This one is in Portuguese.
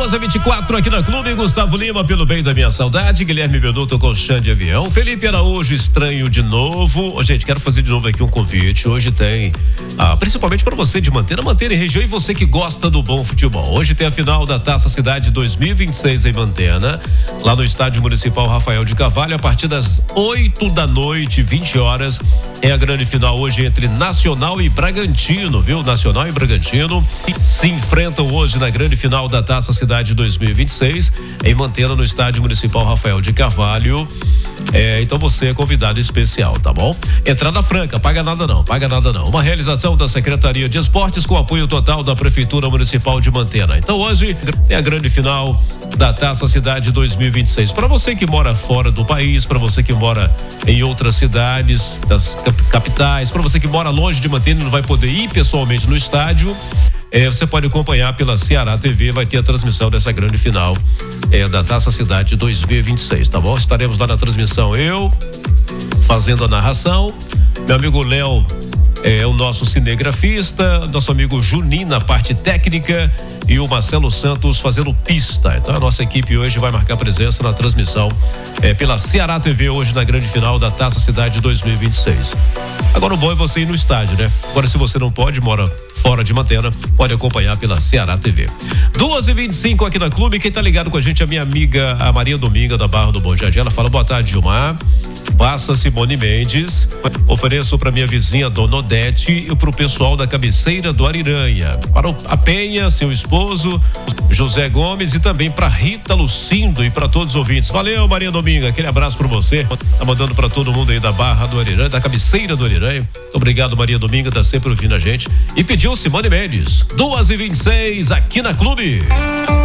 12h24 aqui na Clube. Gustavo Lima, pelo bem da minha saudade. Guilherme Benuto com chão de avião. Felipe Araújo, estranho de novo. Ô, gente, quero fazer de novo aqui um convite. Hoje tem, principalmente para você de Mantena e região, e você que gosta do bom futebol. Hoje tem a final da Taça Cidade 2026 em Mantena, lá no Estádio Municipal Rafael de Carvalho, a partir das 8 da noite, 20 horas. É a grande final hoje entre Nacional e Bragantino, viu? Nacional e Bragantino se enfrentam hoje na grande final da Taça Cidade 2026 em Mantena, no Estádio Municipal Rafael de Carvalho. Então você é convidado especial, tá bom? Entrada franca, paga nada não. Uma realização da Secretaria de Esportes com apoio total da Prefeitura Municipal de Mantena. Então hoje tem a grande final da Taça Cidade 2026. Para você que mora fora do país, para você que mora em outras cidades, das capitais, para você que mora longe de Mantena e não vai poder ir pessoalmente no estádio, você pode acompanhar pela Ceará TV, vai ter a transmissão dessa grande final da Taça Cidade 2026, tá bom? Estaremos lá na transmissão, eu fazendo a narração, meu amigo Léo o nosso cinegrafista, nosso amigo Juninho na parte técnica e o Marcelo Santos fazendo pista. Então a nossa equipe hoje vai marcar presença na transmissão pela Ceará TV hoje na grande final da Taça Cidade 2026. Agora o bom é você ir no estádio, né? Agora se você não pode, mora fora de Mantena, pode acompanhar pela Ceará TV. 2h25 aqui na Clube. Quem tá ligado com a gente é a minha amiga, a Maria Dominga da Barra do Bom Jardim. Ela fala: boa tarde, Gilmar. Passa Simone Mendes. Ofereço para minha vizinha Dona Odete e pro pessoal da cabeceira do Ariranha. Para a Penha, seu esposo, José Gomes, e também para Rita Lucindo e para todos os ouvintes. Valeu, Maria Dominga. Aquele abraço para você. Tá mandando para todo mundo aí da Barra do Ariranha, da cabeceira do Ariranha. Muito obrigado, Maria Dominga, tá sempre ouvindo a gente. E pediu Simone Mendes. 2h26 aqui na Clube.